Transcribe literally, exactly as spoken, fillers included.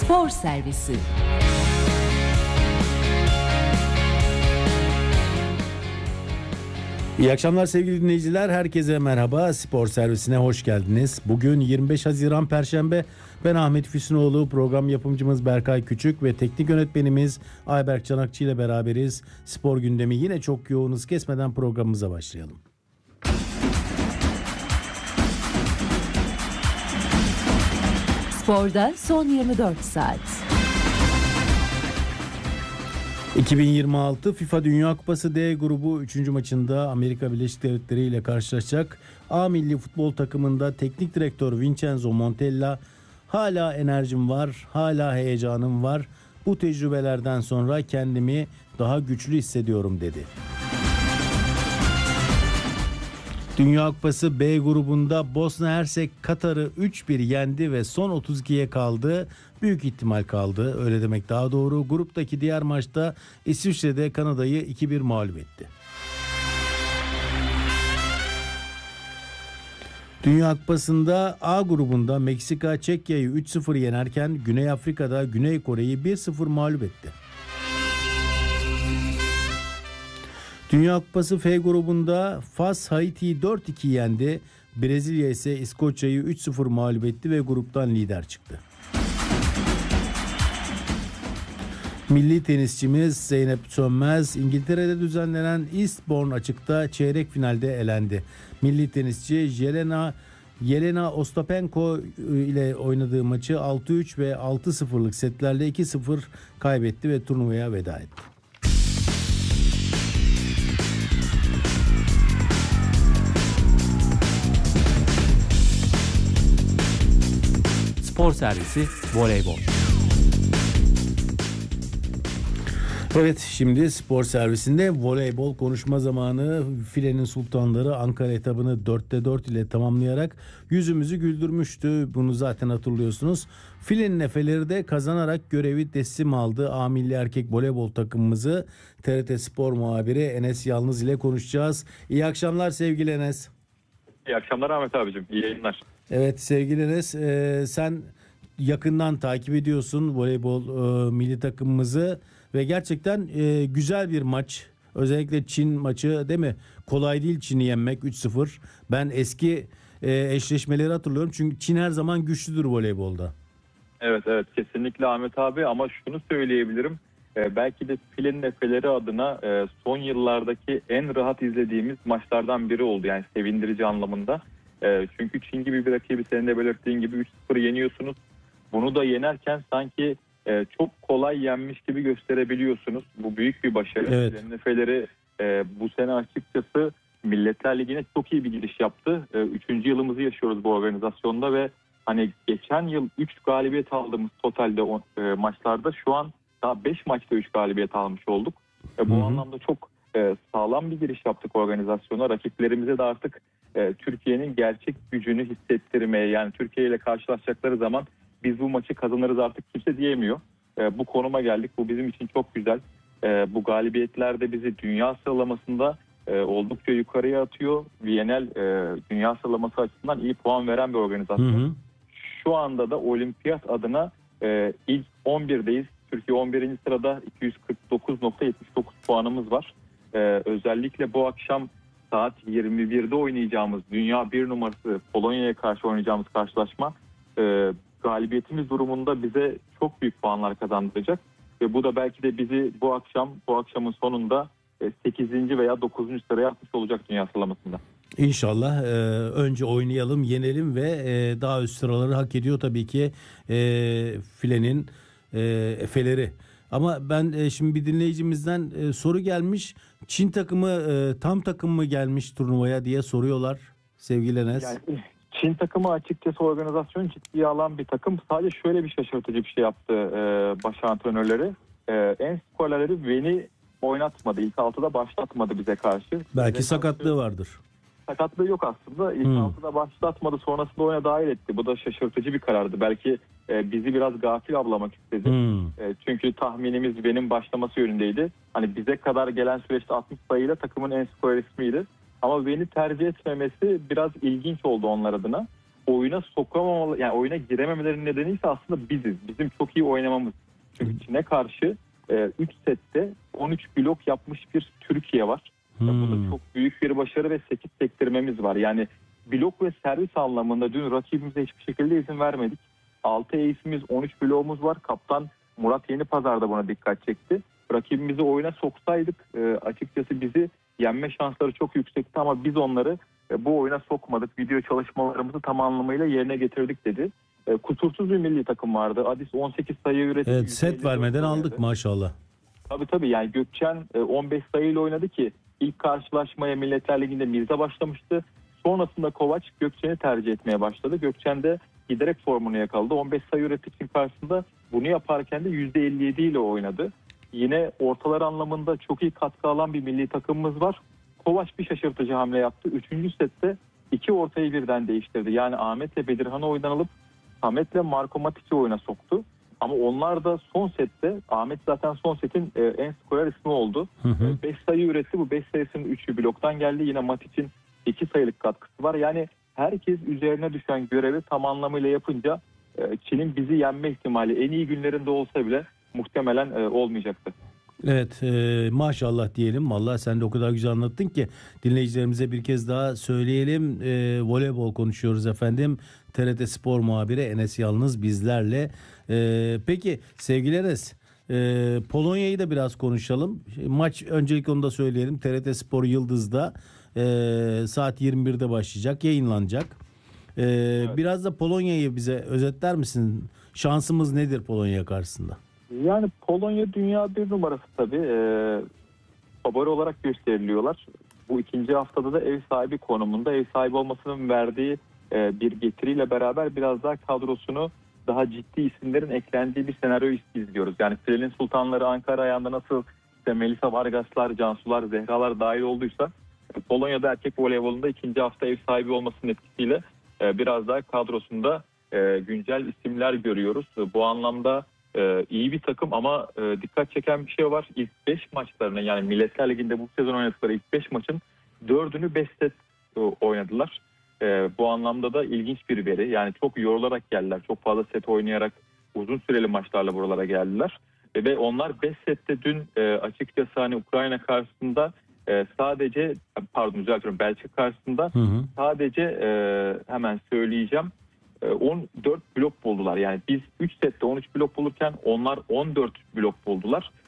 Spor Servisi. İyi akşamlar sevgili dinleyiciler. Herkese merhaba. Spor Servisi'ne hoş geldiniz. Bugün yirmi beş Haziran Perşembe. Ben Ahmet Füsunoğlu, program yapımcımız Berkay Küçük ve teknik yönetmenimiz Ayberk Çanakçı ile beraberiz. Spor gündemi yine çok yoğunuz. Kesmeden programımıza başlayalım. Sporda son yirmi dört saat. iki bin yirmi altı FIFA Dünya Kupası D grubu üçüncü maçında Amerika Birleşik Devletleri ile karşılaşacak. A milli futbol takımında teknik direktör Vincenzo Montella hala enerjim var, hala heyecanım var. Bu tecrübelerden sonra kendimi daha güçlü hissediyorum dedi. Dünya Kupası B grubunda Bosna Hersek Katar'ı üç bir yendi ve son otuz ikiye kaldı. Büyük ihtimal kaldı, öyle demek daha doğru. Gruptaki diğer maçta İsviçre'de Kanada'yı iki bir mağlup etti. Dünya Kupası'nda A grubunda Meksika Çekya'yı üç sıfır yenerken Güney Afrika'da Güney Kore'yi bir sıfır mağlup etti. Dünya Kupası F grubunda Fas Haiti'yi dört iki yendi. Brezilya ise İskoçya'yı üç sıfır mağlup etti ve gruptan lider çıktı. Milli tenisçimiz Zeynep Sönmez İngiltere'de düzenlenen Eastbourne açıkta çeyrek finalde elendi. Milli tenisçi Jelena Yelena Ostapenko ile oynadığı maçı altı üç ve altı sıfırlık setlerle iki sıfır kaybetti ve turnuvaya veda etti. Spor Servisi Voleybol. Evet, şimdi spor servisinde voleybol konuşma zamanı. Filenin sultanları Ankara etabını dörtte dört ile tamamlayarak yüzümüzü güldürmüştü. Bunu zaten hatırlıyorsunuz. Filenin efeleri de kazanarak görevi teslim aldı. A milli erkek voleybol takımımızı T R T Spor muhabiri Enes Yalnız ile konuşacağız. İyi akşamlar sevgili Enes. İyi akşamlar Ahmet abicim. İyi yayınlar. Evet sevgili Enes, e, sen yakından takip ediyorsun voleybol e, milli takımımızı ve gerçekten e, güzel bir maç. Özellikle Çin maçı, değil mi? Kolay değil Çin'i yenmek üç sıfır. Ben eski e, eşleşmeleri hatırlıyorum çünkü Çin her zaman güçlüdür voleybolda. Evet evet kesinlikle Ahmet abi, ama şunu söyleyebilirim. E, belki de filenin efeleri adına e, son yıllardaki en rahat izlediğimiz maçlardan biri oldu. Yani sevindirici anlamında. E, çünkü Çin gibi bir rakibi, senin de belirttiğin gibi üç sıfır yeniyorsunuz. Bunu da yenerken sanki e, çok kolay yenmiş gibi gösterebiliyorsunuz. Bu büyük bir başarı. Evet. Filenin efeleri e, bu sene açıkçası Milletler Ligi'ne çok iyi bir giriş yaptı. E, üçüncü yılımızı yaşıyoruz bu organizasyonda ve hani geçen yıl üç galibiyet aldığımız totalde o, e, maçlarda şu an daha beş maçta üç galibiyet almış olduk. E, bu Hı hı. anlamda çok e, sağlam bir giriş yaptık organizasyona. Rakiplerimize de artık e, Türkiye'nin gerçek gücünü hissettirmeye, yani Türkiye ile karşılaşacakları zaman biz bu maçı kazanırız artık kimse diyemiyor. E, bu konuma geldik. Bu bizim için çok güzel. E, bu galibiyetler de bizi dünya sıralamasında e, oldukça yukarıya atıyor. Viyanel e, dünya sıralaması açısından iyi puan veren bir organizasyon. Hı hı. Şu anda da olimpiyat adına e, ilk on birdeyiz. Türkiye on birinci sırada, iki yüz kırk dokuz nokta yetmiş dokuz puanımız var. E, özellikle bu akşam saat yirmi birde oynayacağımız dünya bir numarası Polonya'ya karşı oynayacağımız karşılaşma e, galibiyetimiz durumunda bize çok büyük puanlar kazandıracak. Ve bu da belki de bizi bu akşam, bu akşamın sonunda sekizinci veya dokuzuncu sıraya atmış olacak dünya sıralamasında. İnşallah e, önce oynayalım, yenelim ve e, daha üst sıraları hak ediyor tabii ki e, filenin e, efeleri. Ama ben e, şimdi bir dinleyicimizden e, soru gelmiş. Çin takımı e, tam takım mı gelmiş turnuvaya diye soruyorlar sevgili Enes. Yani Çin takımı açıkçası organizasyonu ciddiye alan bir takım. Sadece şöyle bir şaşırtıcı bir şey yaptı e, baş antrenörleri. E, en skorları Ven'i oynatmadı. İlk altıda başlatmadı bize karşı. Belki bize sakatlığı karşı... vardır. Sakatlığı yok aslında. İlk hmm. altıda başlatmadı. Sonrasında oyuna dahil etti. Bu da şaşırtıcı bir karardı. Belki e, bizi biraz gafil avlamak istedi. Hmm. E, çünkü tahminimiz benim başlaması yönündeydi. Hani bize kadar gelen süreçte altmış sayıyla takımın en skor ismiydi. Ama beni tercih etmemesi biraz ilginç oldu onlar adına. oyuna sokamamalı, yani oyuna girememelerinin nedeni ise aslında biziz. Bizim çok iyi oynamamız. Çünkü Çin'e karşı üç sette on üç blok yapmış bir Türkiye var. Hmm. Bu da çok büyük bir başarı ve sekiz sektirmemiz var. Yani blok ve servis anlamında dün rakibimize hiçbir şekilde izin vermedik. altı ace'imiz, on üç bloğumuz var. Kaptan Murat Yenipazar'da buna dikkat çekti. Rakibimizi oyuna soksaydık e, açıkçası bizi yenme şansları çok yüksekti ama biz onları e, bu oyuna sokmadık. Video çalışmalarımızı tam anlamıyla yerine getirdik dedi. E, kusursuz bir milli takım vardı. Adis on sekiz sayı üretti. Evet, set vermeden aldık oynadı. Maşallah. Tabii tabii, yani Gökçen e, on beş sayıyla oynadı ki ilk karşılaşmaya Milletler Ligi'nde Mirza başlamıştı. Sonrasında Kovaç Gökçen'i tercih etmeye başladı. Gökçen de giderek formunu yakaladı. on beş sayı ürettiği karşısında bunu yaparken de yüzde elli yedi ile oynadı. Yine ortalar anlamında çok iyi katkı alan bir milli takımımız var. Kovaç bir şaşırtıcı hamle yaptı. Üçüncü sette iki ortayı birden değiştirdi. Yani Ahmet'le Bedirhan'ı oyundan alıp Samet'le Marko Matic'i oyuna soktu. Ama onlar da son sette, Ahmet zaten son setin en skorer ismi oldu. beş sayı üretti. Bu beş sayısının üçü bloktan geldi. Yine Matic'in iki sayılık katkısı var. Yani herkes üzerine düşen görevi tam anlamıyla yapınca Çin'in bizi yenme ihtimali en iyi günlerinde olsa bile muhtemelen olmayacaktı. Evet, e, maşallah diyelim. Vallahi sen de o kadar güzel anlattın ki dinleyicilerimize bir kez daha söyleyelim. E, voleybol konuşuyoruz efendim. T R T Spor muhabiri Enes Yalnız bizlerle. E, peki sevgili Enes, e, Polonya'yı da biraz konuşalım. Maç öncelikle onu da söyleyelim. T R T Spor Yıldız'da e, saat yirmi birde başlayacak, yayınlanacak. E, evet. Biraz da Polonya'yı bize özetler misin? Şansımız nedir Polonya karşısında? Yani Polonya dünya bir numarası tabii. Ee, favori olarak gösteriliyorlar. Bu ikinci haftada da ev sahibi konumunda. Ev sahibi olmasının verdiği e, bir getiriyle beraber biraz daha kadrosunu daha ciddi isimlerin eklendiği bir senaryo izliyoruz. Yani Filenin Sultanları Ankara ayağında nasıl işte Melisa Vargaslar, Cansular, Zehralar dahil olduysa Polonya'da erkek voleybolunda ikinci hafta ev sahibi olmasının etkisiyle e, biraz daha kadrosunda e, güncel isimler görüyoruz. Bu anlamda Ee, iyi bir takım ama e, dikkat çeken bir şey var. İlk beş maçlarını, yani Milletler Ligi'nde bu sezon oynadıkları ilk beş maçın dördünü beş set e, oynadılar. E, bu anlamda da ilginç bir veri. Yani çok yorularak geldiler. Çok fazla set oynayarak uzun süreli maçlarla buralara geldiler. E, ve onlar beş sette dün e, açıkçası hani Ukrayna karşısında e, sadece pardon düzeltiyorum Belçika karşısında hı hı. sadece e, hemen söyleyeceğim. on dört blok buldular. Yani biz üç sette on üç blok bulurken onlar on dört blok buldular.